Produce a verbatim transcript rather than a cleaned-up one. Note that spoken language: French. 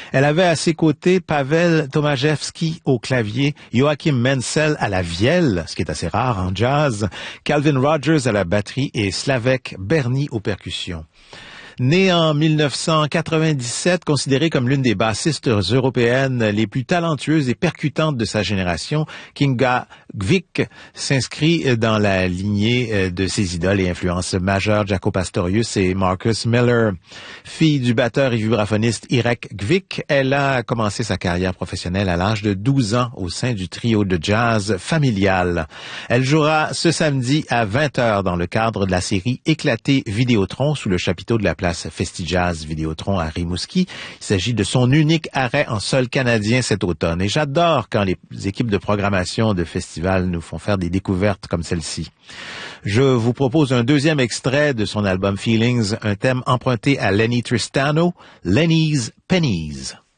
Elle avait à ses côtés Pavel Tomaszewski au clavier, Joachim Menzel à la vielle, ce qui est assez rare en jazz, Calvin Rogers à la batterie et Slavek Berny aux percussions. Née en mille neuf cent quatre-vingt-dix-sept, considérée comme l'une des bassistes européennes les plus talentueuses et percutantes de sa génération, Kinga Gvic s'inscrit dans la lignée de ses idoles et influences majeures, Jaco Pastorius et Marcus Miller. Fille du batteur et vibraphoniste Irek Gvic, elle a commencé sa carrière professionnelle à l'âge de douze ans au sein du trio de jazz familial. Elle jouera ce samedi à vingt heures dans le cadre de la série Éclaté Vidéotron sous le chapiteau de la place Festivals Vidéotron à Rimouski. Il s'agit de son unique arrêt en sol canadien cet automne. Et j'adore quand les équipes de programmation de festivals nous font faire des découvertes comme celle-ci. Je vous propose un deuxième extrait de son album Feelings, un thème emprunté à Lenny Tristano, Lenny's Pennies.